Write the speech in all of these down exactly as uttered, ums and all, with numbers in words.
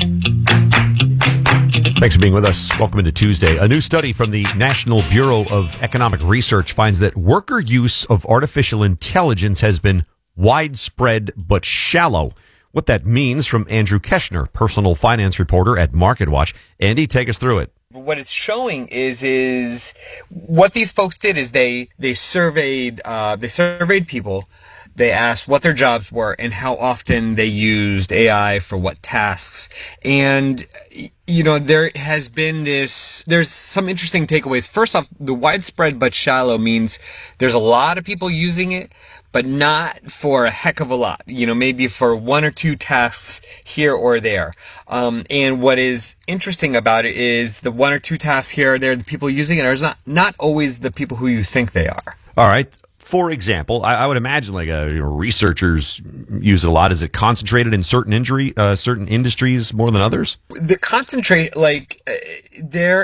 Thanks for being with us. Welcome into Tuesday. A new study from the National Bureau of Economic Research finds that worker use of artificial intelligence has been widespread but shallow. What that means from Andrew Keshner, personal finance reporter at MarketWatch. Andy, take us through it. What it's showing is is what these folks did is they they surveyed uh, they surveyed people. They asked what their jobs were and how often they used A I for what tasks. And, you know, there has been this, there's some interesting takeaways. First off, the widespread but shallow means there's a lot of people using it, but not for a heck of a lot, you know, maybe for one or two tasks here or there. Um, and what is interesting about it is the one or two tasks here or there, the people using it are not, not always the people who you think they are. All right. For example, I, I would imagine like uh, you know, researchers use it a lot. Is it concentrated in certain injury, uh, certain industries more than others? The concentrate, like uh, there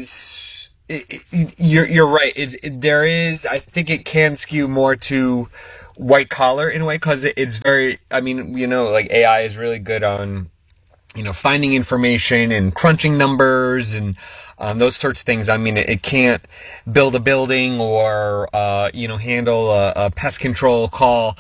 is, it, it, you're you're right. It, it, there is. I think it can skew more to white collar in a way because it, it's very. I mean, you know, like A I is really good on, you know, finding information and crunching numbers and. Um, those sorts of things. I mean, it, it can't build a building or, uh, you know, handle a, a pest control call.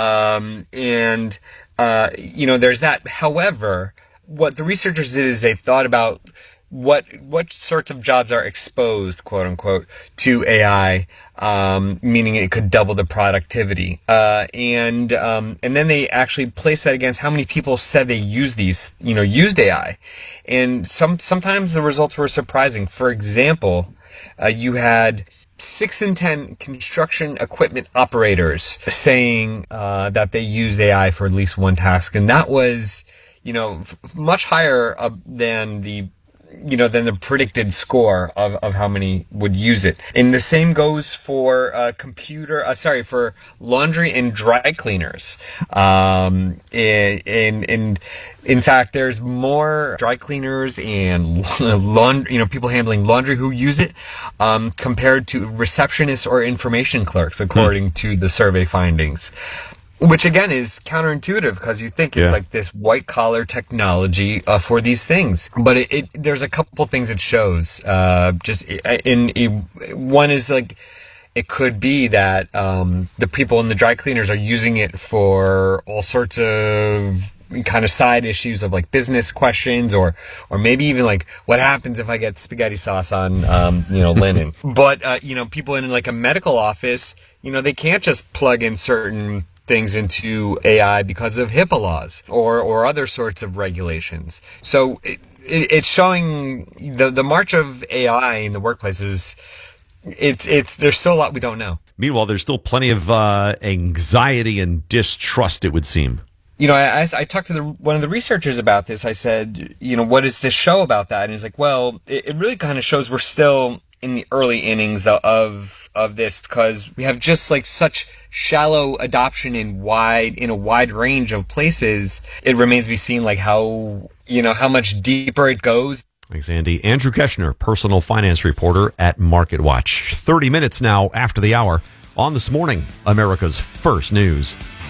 Um, and, uh, you know, there's that. However, what the researchers did is they thought about what, what sorts of jobs are exposed, quote unquote, to A I, um, meaning it could double the productivity. Uh, and, um, and then they actually placed that against how many people said they use these, you know, used A I. And some, sometimes the results were surprising. For example, uh, you had six in ten construction equipment operators saying, uh, that they use A I for at least one task. And that was, you know, f- much higher uh, than the you know, than the predicted score of, of how many would use it. And the same goes for uh, computer, uh, sorry, for laundry and dry cleaners. Um, and, and, and in fact, there's more dry cleaners and laundry, you know, people handling laundry who use it, um, compared to receptionists or information clerks, according mm. to the survey findings. Which again is counterintuitive because you think it's yeah. like this white collar technology uh, for these things, but it, it there's a couple things it shows. Uh, just in, in one is like it could be that um, the people in the dry cleaners are using it for all sorts of kind of side issues of like business questions or or maybe even like what happens if I get spaghetti sauce on um, you know linen. But uh, you know people in like a medical office, you know they can't just plug in certain things into A I because of HIPAA laws or, or other sorts of regulations. So it, it, it's showing the, the march of A I in the workplaces. It's, it's, there's still a lot we don't know. Meanwhile, there's still plenty of uh, anxiety and distrust, it would seem. You know, I, I talked to the, one of the researchers about this. I said, you know, what is this show about that? And he's like, well, it, it really kind of shows we're still in the early innings of of this because we have just like such shallow adoption in wide in a wide range of places. It remains to be seen like how you know how much deeper it goes. Thanks, Andy. Andrew Keshner, personal finance reporter at MarketWatch. Thirty minutes now after the hour on This Morning, America's First News.